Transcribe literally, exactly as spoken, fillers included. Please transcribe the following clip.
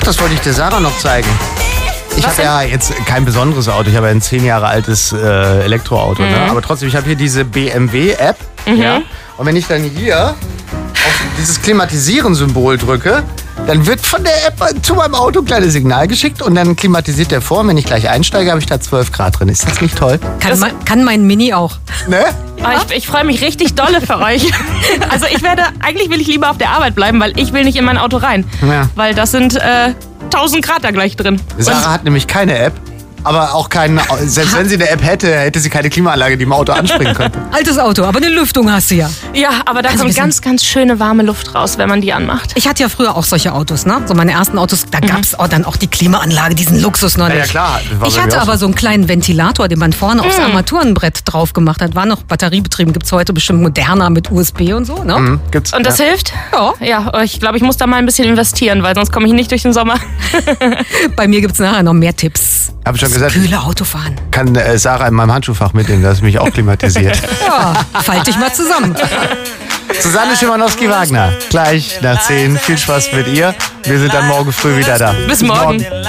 Ach, das wollte ich der Sarah noch zeigen. Ich habe ja jetzt kein besonderes Auto. Ich habe ja ein zehn Jahre altes äh, Elektroauto. Mhm. Ne? Aber trotzdem, ich habe hier diese B M W-App. Mhm. Ja? Und wenn ich dann hier auf dieses Klimatisieren-Symbol drücke, dann wird von der App zu meinem Auto ein kleines Signal geschickt und dann klimatisiert der vor. Und wenn ich gleich einsteige, habe ich da zwölf Grad drin. Ist das nicht toll? Kann, mein, kann mein Mini auch. Ne? Aber ich, ich freue mich richtig dolle für euch. Also ich werde, eigentlich will ich lieber auf der Arbeit bleiben, weil ich will nicht in mein Auto rein. Ja. Weil das sind äh, tausend Grad da gleich drin. Sarah Und hat nämlich keine App. Aber auch keinen, selbst wenn sie eine App hätte, hätte sie keine Klimaanlage, die im Auto anspringen könnte. Altes Auto, aber eine Lüftung hast du ja. Ja, aber da Also kommt ganz, ganz schöne warme Luft raus, wenn man die anmacht. Ich hatte ja früher auch solche Autos, ne? So meine ersten Autos, da gab es auch dann auch die Klimaanlage, diesen Luxus noch nicht. Ja, ja klar. Das war Ich bei mir hatte auch aber so. so einen kleinen Ventilator, den man vorne aufs Armaturenbrett drauf gemacht hat. War noch batteriebetrieben, gibt es heute bestimmt moderner mit U S B und so, ne? Mhm, gibt's. Und das ja. hilft? Ja. Ja, ich glaube, ich muss da mal ein bisschen investieren, weil sonst komme ich nicht durch den Sommer. Bei mir gibt es nachher noch mehr Tipps. Hab ich schon Das gesagt. kühle Autofahren. Kann äh, Sarah in meinem Handschuhfach mitnehmen, das ist mich auch klimatisiert. Ja, fall dich mal zusammen. Susanne Schimanowski-Wagner, gleich nach zehn. Viel Spaß mit ihr. Wir sind dann morgen früh wieder da. Bis morgen.